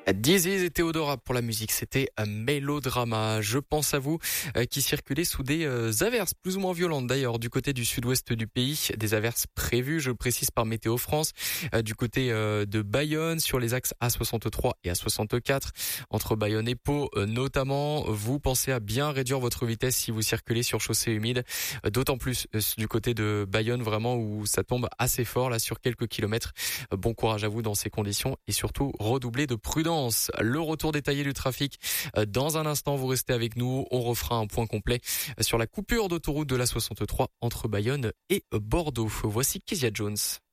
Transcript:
Diziz et Théodora pour la musique, c'était un mélodrama. Je pense à vous qui circulez sous des averses plus ou moins violentes d'ailleurs du côté du sud-ouest du pays. Des averses prévues, je le précise, par Météo France, du côté de Bayonne sur les axes A63 et A64 entre Bayonne et Pau notamment. Vous pensez à bien réduire votre vitesse si vous circulez sur chaussée humide, d'autant plus du côté de Bayonne vraiment où ça tombe assez fort là sur quelques kilomètres. Bon courage à vous dans ces conditions et surtout redoublez de prudence. Le retour détaillé du trafic dans un instant, vous restez avec nous, on refera un point complet sur la coupure d'autoroute de la 63 entre Bayonne et Bordeaux. Voici Kezia Jones.